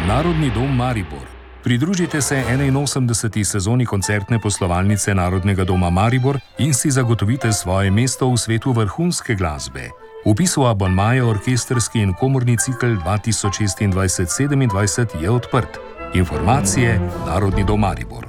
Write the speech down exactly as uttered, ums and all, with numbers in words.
Narodni dom Maribor. Pridružite se enainosemdeseti sezoni koncertne poslovalnice Narodnega doma Maribor in si zagotovite svoje mesto v svetu vrhunske glasbe. Vpis v abonmaje orkestrski in komorni cikel dva tisoč šestindvajset sedemindvajset je odprt. Informacije Narodni dom Maribor.